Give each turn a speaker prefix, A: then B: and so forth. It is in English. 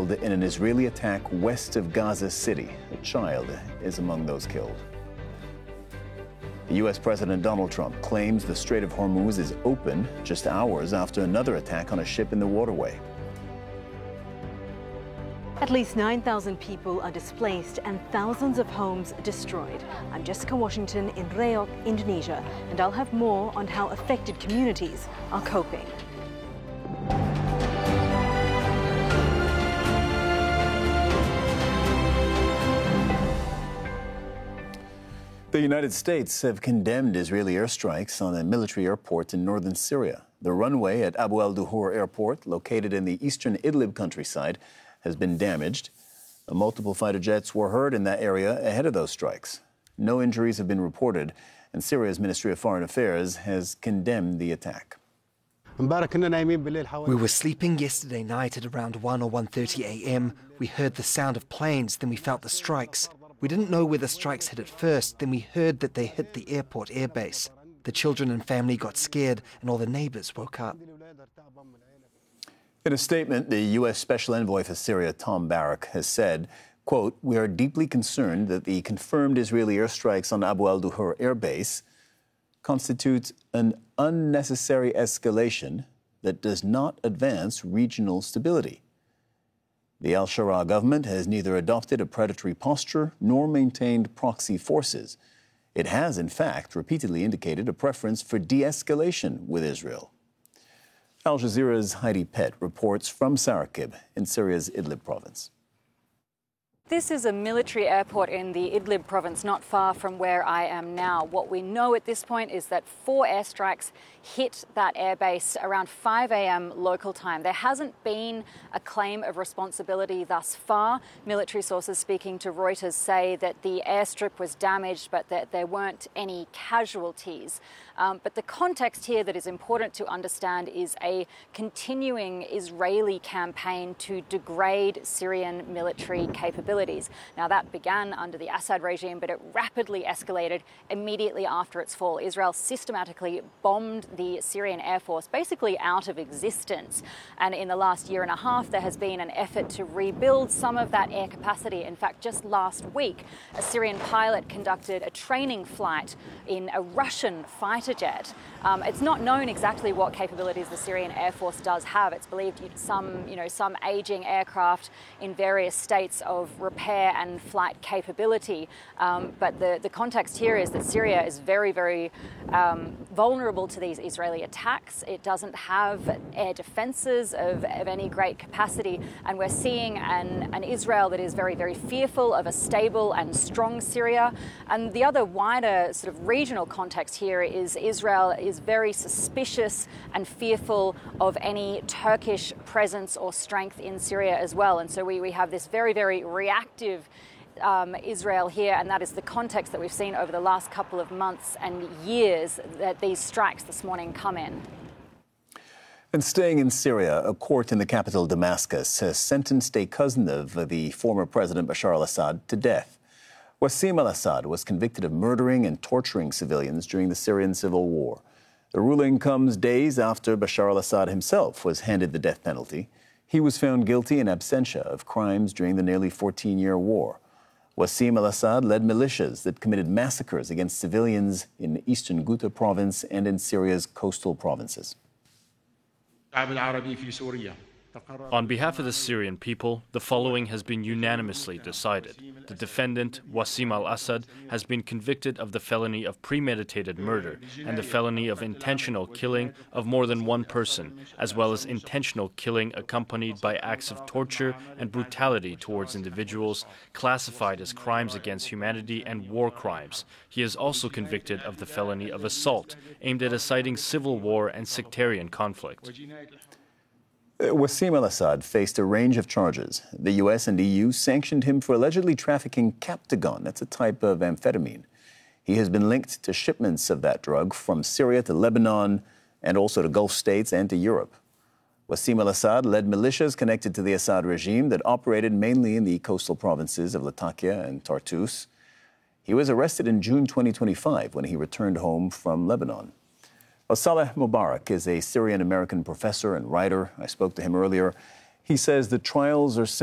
A: killed in an Israeli attack west of Gaza City. A child is among those killed. The U.S. President Donald Trump claims the Strait of Hormuz is open just hours after another attack on a ship in the waterway.
B: At least 9,000 people are displaced and thousands of homes destroyed. I'm Jessica Washington in Reyok, Indonesia, and I'll have more on how affected communities are coping.
A: The United States have condemned Israeli airstrikes on a military airport in northern Syria. The runway at Abu al-Duhur Airport, located in the eastern Idlib countryside, has been damaged. Multiple fighter jets were heard in that area ahead of those strikes. No injuries have been reported, and Syria's Ministry of Foreign Affairs has condemned the attack.
C: We were sleeping yesterday night at around 1 or 1:30 a.m. We heard the sound of planes, then we felt the strikes. We didn't know where the strikes hit at first, then we heard that they hit the airport airbase. The children and family got scared, and all the neighbors woke up.
A: In a statement, the U.S. Special Envoy for Syria, Tom Barak, has said, quote, "We are deeply concerned that the confirmed Israeli airstrikes on Abu al-Duhur airbase constitute an unnecessary escalation that does not advance regional stability. The al-Shara government has neither adopted a predatory posture nor maintained proxy forces. It has, in fact, repeatedly indicated a preference for de-escalation with Israel." Al Jazeera's Heidi Pett reports from Sarakib in Syria's Idlib province.
D: This is a military airport in the Idlib province, not far from where I am now. What we know at this point is that 4 airstrikes hit that airbase around 5 a.m. local time. There hasn't been a claim of responsibility thus far. Military sources speaking to Reuters say that the airstrip was damaged, but that there weren't any casualties. But the context here that is important to understand is a continuing Israeli campaign to degrade Syrian military capabilities. Now, that began under the Assad regime, but it rapidly escalated immediately after its fall. Israel systematically bombed the Syrian Air Force basically out of existence. And in the last year and a half, there has been an effort to rebuild some of that air capacity. In fact, just last week, a Syrian pilot conducted a training flight in a Russian fighter jet. It's not known exactly what capabilities the Syrian Air Force does have. It's believed some aging aircraft in various states of repair and flight capability. But the context here is that Syria is very, very vulnerable to these Israeli attacks. It doesn't have air defenses of any great capacity. And we're seeing an Israel that is very, very fearful of a stable and strong Syria. And the other wider sort of regional context here is Israel is very suspicious and fearful of any Turkish presence or strength in Syria as well. And so we have this very, very reactive Israel here, and that is the context that we've seen over the last couple of months and years that these strikes this morning come in.
A: And staying in Syria, a court in the capital Damascus has sentenced a cousin of the former President Bashar al-Assad to death. Wassim al-Assad was convicted of murdering and torturing civilians during the Syrian civil war. The ruling comes days after Bashar al-Assad himself was handed the death penalty. He was found guilty in absentia of crimes during the nearly 14-year war. Wassim al-Assad led militias that committed massacres against civilians in eastern Ghouta province and in Syria's coastal provinces.
E: On behalf of the Syrian people, the following has been unanimously decided. The defendant, Wassim al-Assad, has been convicted of the felony of premeditated murder and the felony of intentional killing of more than one person, as well as intentional killing accompanied by acts of torture and brutality towards individuals classified as crimes against humanity and war crimes. He is also convicted of the felony of assault aimed at inciting civil war and sectarian conflict.
A: Wassim al-Assad faced a range of charges. The U.S. and EU sanctioned him for allegedly trafficking Captagon. That's a type of amphetamine. He has been linked to shipments of that drug from Syria to Lebanon and also to Gulf states and to Europe. Wassim al-Assad led militias connected to the Assad regime that operated mainly in the coastal provinces of Latakia and Tartus. He was arrested in June 2025 when he returned home from Lebanon. Saleh Mubarak is a Syrian-American professor and writer. I spoke to him earlier. He says the trials are